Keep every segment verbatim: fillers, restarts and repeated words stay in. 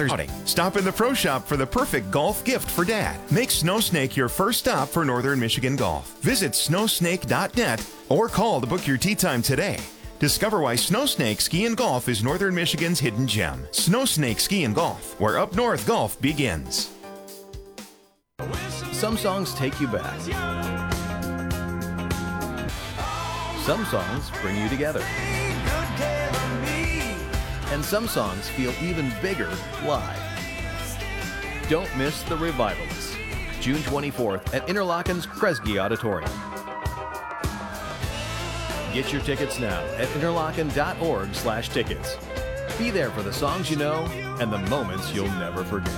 Father's Day. Stop in the Pro Shop for the perfect golf gift for Dad. Make Snow Snake your first stop for Northern Michigan golf. Visit snow snake dot net or call to book your tee time today. Discover why Snow Snake Ski and Golf is Northern Michigan's hidden gem. Snow Snake Ski and Golf, where up north golf begins. Some songs take you back. Some songs bring you together. And some songs feel even bigger live. Don't miss the Revivalists, June twenty-fourth at Interlochen's Kresge Auditorium. Get your tickets now at interlochen dot org slash tickets. Be there for the songs you know and the moments you'll never forget.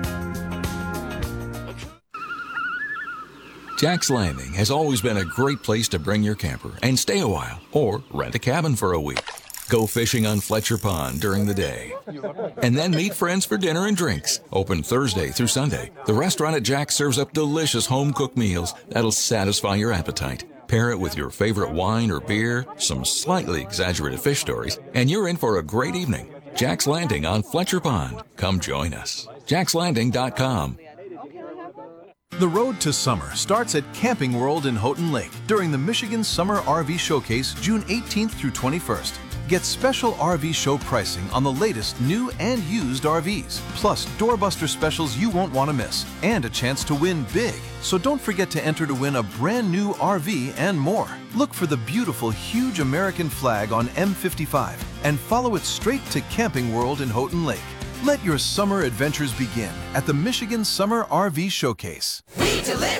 Jack's Landing has always been a great place to bring your camper and stay a while or rent a cabin for a week. Go fishing on Fletcher Pond during the day. And then meet friends for dinner and drinks. Open Thursday through Sunday, the restaurant at Jack's serves up delicious home-cooked meals that'll satisfy your appetite. Pair it with your favorite wine or beer, some slightly exaggerated fish stories, and you're in for a great evening. Jack's Landing on Fletcher Pond. Come join us. jacks landing dot com. The road to summer starts at Camping World in Houghton Lake during the Michigan Summer R V Showcase June eighteenth through twenty-first. Get special R V show pricing on the latest new and used R Vs, plus doorbuster specials you won't want to miss, and a chance to win big. So don't forget to enter to win a brand new R V and more. Look for the beautiful huge American flag on M fifty-five and follow it straight to Camping World in Houghton Lake. Let your summer adventures begin at the Michigan Summer R V Showcase. We deliver